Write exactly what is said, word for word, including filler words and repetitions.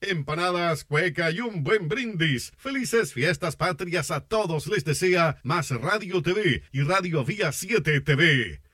empanadas, cueca y un buen brindis. Felices fiestas patrias a todos les desea Más Radio T V y Radio Vía siete T V.